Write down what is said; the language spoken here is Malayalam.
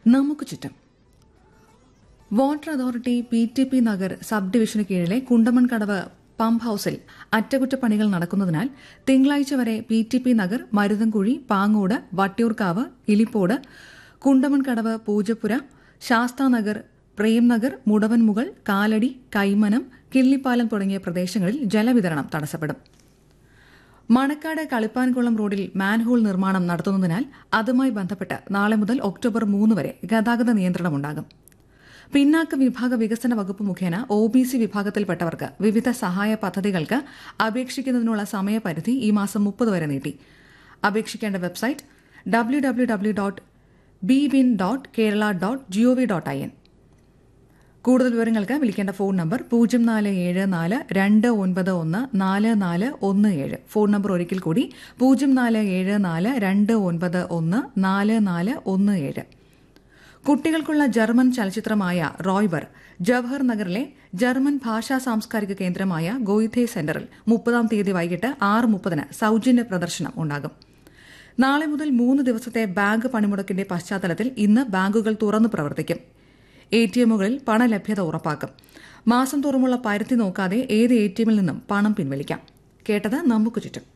നമുക്ക് ചുറ്റും. Water authority PTP Nagar sub ഡിവിഷന് കീഴിലെ കുണ്ടമൺകടവ് പമ്പ് ഹൌസിൽ അറ്റകുറ്റപ്പണികൾ നടക്കുന്നതിനാൽ തിങ്കളാഴ്ച വരെ PTP നഗർ, മരുതൻകുഴി, പാങ്ങോട്, വട്ടിയൂർക്കാവ്, ഇലിപ്പോട്, കുണ്ടമൺകടവ്, പൂജപ്പുര, ശാസ്താനഗർ, പ്രേംനഗർ, മുടവൻമുകൾ, കാലടി, കൈമനം, കിള്ളിപ്പാലം തുടങ്ങിയ പ്രദേശങ്ങളിൽ ജലവിതരണം തടസ്സപ്പെടും. മണക്കാട് കളിപ്പാൻകുളം റോഡിൽ മാൻഹോൾ നിർമ്മാണം നടത്തുന്നതിനാൽ അതുമായി ബന്ധപ്പെട്ട് നാളെ മുതൽ ഒക്ടോബർ 3 വരെ ഗതാഗത നിയന്ത്രണമുണ്ടാകും. പിന്നാക്ക വിഭാഗ വികസന വകുപ്പ് മുഖേന OBC വിഭാഗത്തിൽപ്പെട്ടവർക്ക് വിവിധ സഹായ പദ്ധതികൾക്ക് അപേക്ഷിക്കുന്നതിനുള്ള സമയപരിധി ഈ മാസം 30 വരെ നീട്ടി. അപേക്ഷിക്കേണ്ട വെബ്സൈറ്റ് www.bwin.kerala.gov.in. കൂടുതൽ വിവരങ്ങൾക്ക് വിളിക്കേണ്ട ഫോൺ നമ്പർ 0474-291-4417. ഫോൺ നമ്പർ ഒരിക്കൽ കൂടി 0474-291-4417. കുട്ടികൾക്കുള്ള ജർമ്മൻ ചലച്ചിത്രമായ റോയ്ബർ ജവഹർ നഗറിലെ ജർമ്മൻ ഭാഷാ സാംസ്കാരിക കേന്ദ്രമായ ഗോയിഥെ സെന്ററിൽ 30-ാം തീയതി വൈകിട്ട് 6:30 സൌജന്യ പ്രദർശനം ഉണ്ടാകും. നാളെ മുതൽ 3 ദിവസത്തെ ബാങ്ക് പണിമുടക്കിന്റെ പശ്ചാത്തലത്തിൽ ഇന്ന് ബാങ്കുകൾ തുറന്നു പ്രവർത്തിക്കും. ATMകളിൽ പണലഭ്യത ഉറപ്പാക്കും. മാസം തോറുമുള്ള പരിധി നോക്കാതെ ഏത് ATMൽ നിന്നും പണം പിൻവലിക്കാം. കേട്ടത് നമുക്ക് ചുറ്റും.